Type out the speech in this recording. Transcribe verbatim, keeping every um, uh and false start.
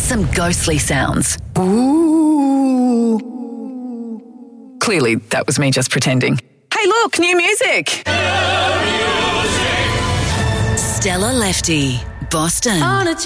some ghostly sounds. Ooh. Clearly, that was me just pretending. Hey, look, new music. Stella Lefty, Boston.